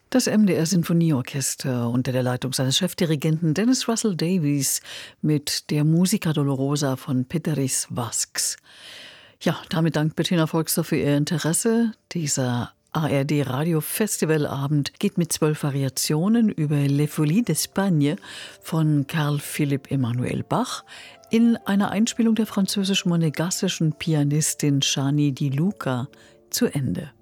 Das MDR Sinfonieorchester unter der Leitung seines Chefdirigenten Dennis Russell Davies mit der Musica Dolorosa von Peteris Vasks. Ja, damit dankt Bettina Volksdorf für ihr Interesse. Dieser ARD Radio Festivalabend geht mit 12 Variationen über Les Folies d'Espagne von Carl Philipp Emanuel Bach in einer Einspielung der französisch-monegassischen Pianistin Shani Di Luca zu Ende.